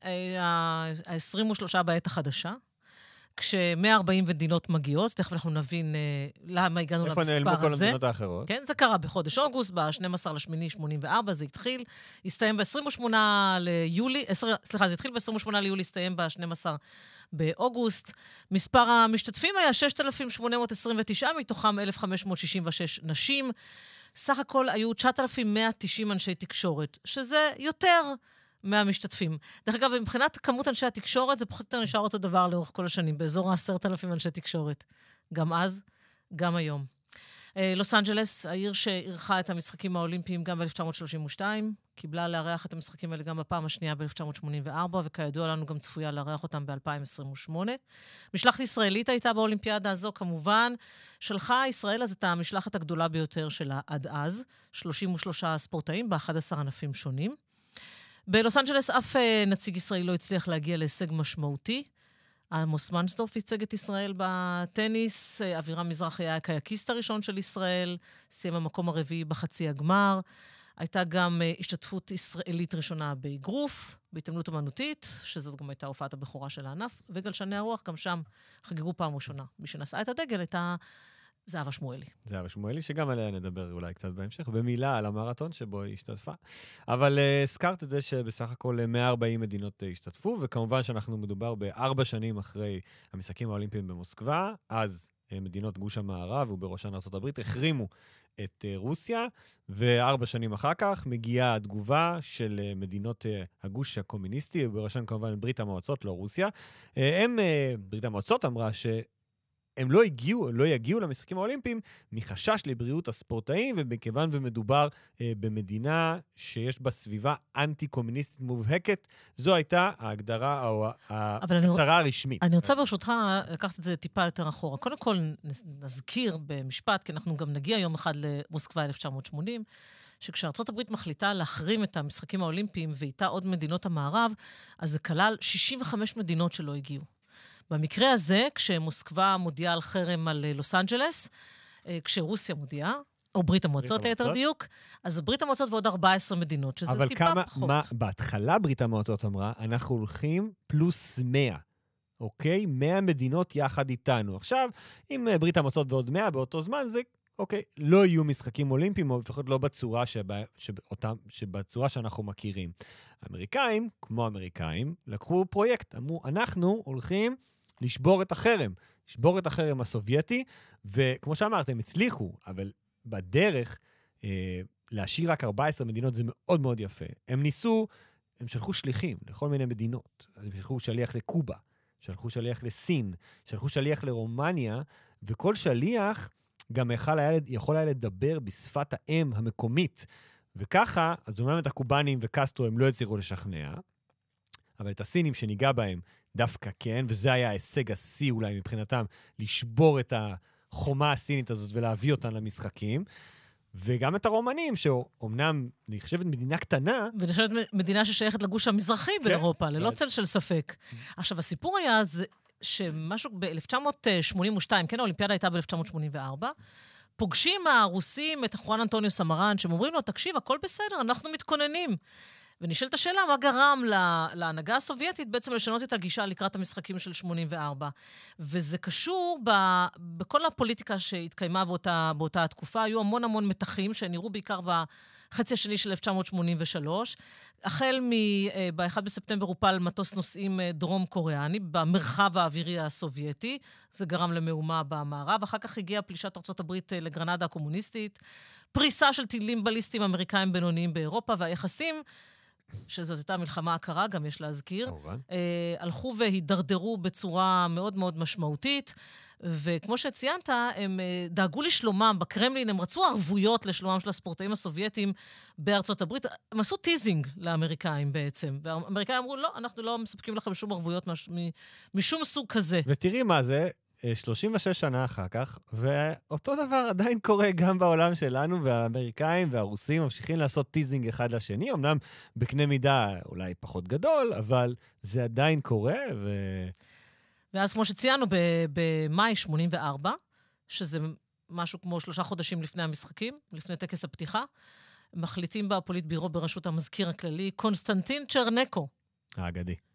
ה-23 בעת החדשה, כש-140 מדינות מגיעות, תכף אנחנו נבין למה הגענו למספר הזה. איפה נעלמו כל המדינות האחרות? כן, זה קרה בחודש אוגוסט, ב-12/8/84, זה התחיל, הסתיים ב-28 ליולי, סליחה, זה התחיל ב-28 ליולי, הסתיים ב-12 באוגוסט. מספר המשתתפים היה 6,829, מתוכם 1,566 נשים. סך הכל היו 9,190 אנשי תקשורת, שזה יותר מהמשתתפים. דרך אגב, מבחינת כמות אנשי התקשורת, זה פחות או יותר נשאר אותו דבר לאורך כל השנים, באזור 10,000 אנשי תקשורת. גם אז, גם היום. לוס אנג'לס, העיר שערכה את המשחקים האולימפיים גם ב-1932, קיבלה לארח את המשחקים האלה גם בפעם השנייה ב-1984, וכידוע לנו גם צפויה לארח אותם ב-2028. משלחת ישראלית הייתה באולימפיאדה הזו, כמובן, שלחה ישראל אז את המשלחת הגדולה ביותר שלה עד אז, 33 ספורטאים ב-11 ענפים שונים. בלוס אנג'לס אף נציג ישראלי לא הצליח להגיע להישג משמעותי. עמוס מנסדורף ייצג את ישראל בטניס, אבירם מזרחי היה הקייקיסט הראשון של ישראל, סיים המקום הרביעי בחצי הגמר. הייתה גם השתתפות ישראלית ראשונה באגרוף, בהתעמלות אמנותית, שזאת גם הייתה הופעת הבכורה של הענף, וגלשני הרוח גם שם חגגו פעם ראשונה. מי שנשאה את הדגל הייתה זהבה שמואלי. זהבה שמואלי, שגם עליה נדבר אולי קצת בהמשך, במילה על המרתון שבו היא השתתפה. אבל הזכרת את זה שבסך הכל 140 מדינות השתתפו, וכמובן שאנחנו מדובר ב4 שנים אחרי המשחקים האולימפיים במוסקבה, אז מדינות גוש המערב, ובראשן ארצות הברית, החרימו את רוסיה, ו4 שנים אחר כך מגיעה התגובה של מדינות הגוש הקומוניסטי, ובראשן כמובן ברית המועצות, לא רוסיה. ברית המועצות אמרה הם לא יגיעו למשחקים האולימפיים מחשש לבריאות הספורטאים, ומכיוון ומדובר במדינה שיש בה סביבה אנטי-קומוניסטית מובהקת, זו הייתה ההגדרה או ההצהרה הרשמית. אני רוצה ברשותך לקחת את זה טיפה יותר אחורה. קודם כל נזכיר במשפט, כי אנחנו גם נגיע יום אחד למוסקבה 1980, שכשארצות הברית מחליטה להחרים את המשחקים האולימפיים ואיתה עוד מדינות המערב, אז זה כלל 65 מדינות שלא הגיעו. במקרה הזה, כשמוסקבה מודיעה על חרם על לוס אנג'לס, כשרוסיה מודיעה, או ברית המועצות ליתר דיוק, אז ברית המועצות ועוד 14 מדינות, שזה טיפה פחות. אבל בהתחלה ברית המועצות אמרה, אנחנו הולכים פלוס 100, אוקיי? 100 מדינות יחד איתנו. עכשיו, אם ברית המועצות ועוד 100 באותו זמן, זה, אוקיי, לא יהיו משחקים אולימפיים, או לפחות לא בצורה שבצורה שאנחנו מכירים. האמריקאים, כמו האמריקאים, לקחו פרויקט, אמרו, אנחנו הולכים לשבור את החרם הסובייטי, וכמו שאמרת, הם הצליחו, אבל בדרך להשאיר רק 14 מדינות זה מאוד מאוד יפה. הם שלחו שליחים לכל מיני מדינות. הם שלחו שליח לקובה, שלחו שליח לסין, שלחו שליח לרומניה, וכל שליח גם יכול היה לדבר בשפת האם המקומית. וככה, אז אומנם את הקובנים וקסטרו הם לא הצליחו לשכנע, אבל את הסינים שניגע בהם דווקא כן, וזה היה הישג השיא אולי מבחינתם, לשבור את החומה הסינית הזאת ולהביא אותן למשחקים, וגם את הרומנים, שאומנם נחשבת מדינה קטנה, ונחשבת מדינה ששייכת לגוש המזרחי באירופה, ללא צל של ספק. עכשיו, הסיפור היה שמשהו ב-1982, כן, האולימפיאדה הייתה ב-1984, פוגשים הרוסים את חואן אנטוניו סמרן, שהם אומרים לו, תקשיב, הכל בסדר, אנחנו מתכוננים. ונשאלת השאלה, מה גרם להנהגה הסובייטית בעצם לשנות את הגישה לקראת המשחקים של 84? וזה קשור בכל הפוליטיקה שהתקיימה באותה התקופה. היו המון מתחים שנראו בעיקר בחצי השני של 1983. החל ב-1 בספטמבר הופל מטוס נוסעים דרום קוריאני במרחב האווירי הסובייטי. זה גרם למהומה במערב. אחר כך הגיעה פלישת ארצות הברית לגרנדה הקומוניסטית. פריסה של טילים בליסטיים אמריקאים בינוניים באירופה, והיחסים שזאת הייתה מלחמה הקרה, גם יש להזכיר, הלכו והידרדרו בצורה מאוד מאוד משמעותית, וכמו שציינת, הם דאגו לשלומם, בקרמלין הם רצו ערבויות לשלומם של הספורטאים הסובייטים בארצות הברית, הם עשו טיזינג לאמריקאים בעצם, והאמריקאים אמרו, לא, אנחנו לא מספקים לכם שום ערבויות משום סוג כזה. ותראי מה זה, 36 שנה אחר כך, ואותו דבר עדיין קורה גם בעולם שלנו, והאמריקאים והרוסים ממשיכים לעשות טיזינג אחד לשני, אמנם בקנה מידה אולי פחות גדול, אבל זה עדיין קורה. ואז כמו שציינו, במאי 84, שזה משהו כמו 3 חודשים לפני המשחקים, לפני טקס הפתיחה, מחליטים בפוליטבירו בראשות המזכיר הכללי, קונסטנטין צ'רנקו. האגדי.